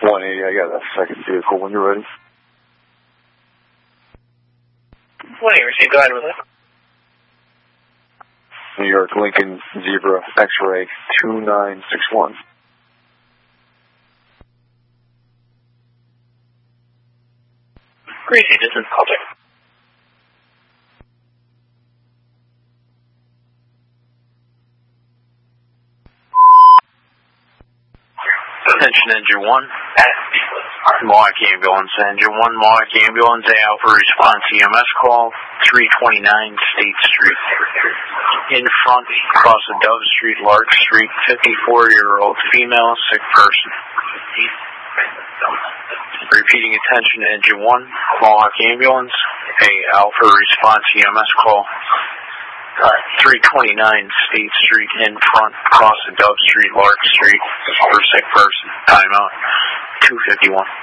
180, I got a second vehicle when you're ready. 180, received. Go ahead with it. New York Lincoln Zebra X-Ray 2961. Greasy distance, call check. Attention Engine 1. Mohawk Ambulance. Engine 1, Mohawk Ambulance, Alpha Response EMS call, 329 State Street. In front, across the Dove Street, Lark Street, 54-year-old female, sick person. Repeating attention Engine 1, Mohawk Ambulance, Alpha Response EMS call, 329 State Street, in front, across the Dove Street, Lark Street, for sick person. Timeout, 2:51.